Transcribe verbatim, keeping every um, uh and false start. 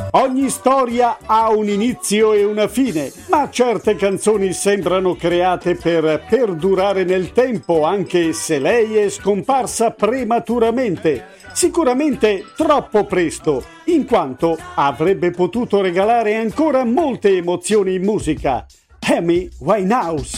Ogni storia ha un inizio e una fine, ma certe canzoni sembrano create per perdurare nel tempo, anche se lei è scomparsa prematuramente, sicuramente troppo presto, in quanto avrebbe potuto regalare ancora molte emozioni in musica. Amy Winehouse.